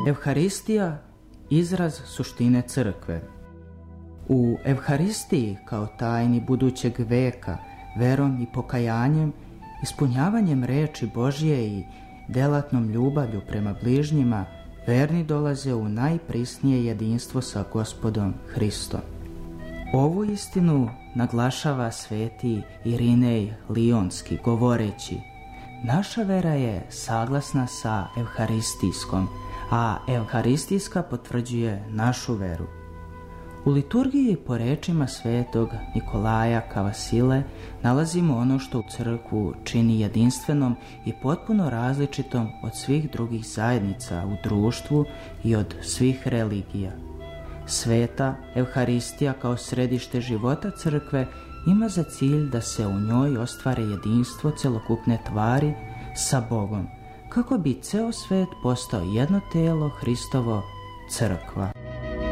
Evharistija, izraz suštine crkve. U Evharistiji kao tajni budućeg veka, verom i pokajanjem, ispunjavanjem reči Božje i delatnom ljubavlju prema bližnjima, verni dolaze u najprisnije jedinstvo sa Gospodom Hristom. Ovu istinu naglašava sveti Irinej Lionski govoreći: naša vera je saglasna sa evharistijskom, a evharistijska potvrđuje našu veru. U liturgiji po rečima svetog Nikolaja Kavasile nalazimo ono što u crkvu čini jedinstvenom i potpuno različitom od svih drugih zajednica u društvu i od svih religija. Sveta Evharistija kao središte života crkve ima za cilj da se u njoj ostvare jedinstvo celokupne tvari sa Bogom, kako bi ceo svet postao jedno telo Hristovo, crkva.